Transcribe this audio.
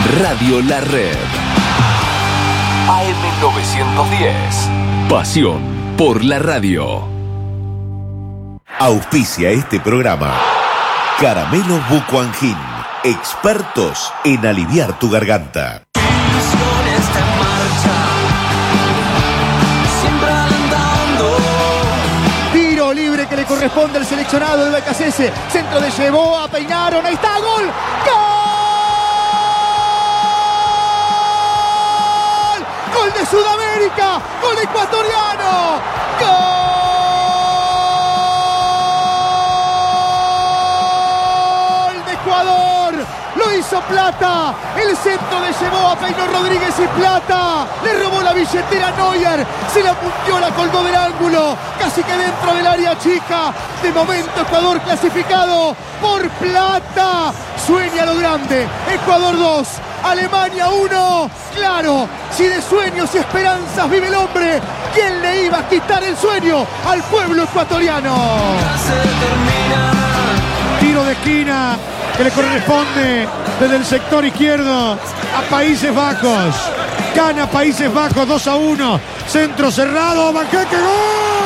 Radio La Red. AM910. Pasión por la radio. Auspicia este programa Caramelos Bucuangin, expertos en aliviar tu garganta. Tiro libre que le corresponde al seleccionado de BKCS. Centro de Llevó, peinaron, ahí está, gol. ¡Gol! ¡Gol de Sudamérica! ¡Gol ecuatoriano! ¡Gol de Ecuador! Lo hizo Plata. El centro de Llevó, peinó Rodríguez y Plata. Le robó la billetera a Neuer. Se la puntió, la colgó del ángulo. Casi que dentro del área chica. De momento Ecuador clasificado por Plata. Sueña lo grande. Ecuador 2. Alemania 1. Claro, si de sueños y esperanzas vive el hombre, ¿quién le iba a quitar el sueño al pueblo ecuatoriano? Tiro de esquina que le corresponde desde el sector izquierdo a Países Bajos. Gana Países Bajos 2-1. Centro cerrado. Banquete, gol.